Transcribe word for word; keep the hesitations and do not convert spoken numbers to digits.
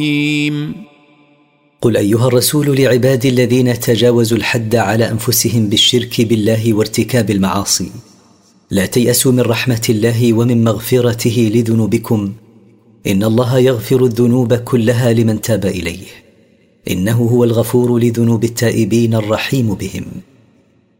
قل أيها الرسول لعبادي الذين تجاوزوا الحد على أنفسهم بالشرك بالله وارتكاب المعاصي: لا تيأسوا من رحمة الله ومن مغفرته لذنوبكم، إن الله يغفر الذنوب كلها لمن تاب إليه، إنه هو الغفور لذنوب التائبين الرحيم بهم.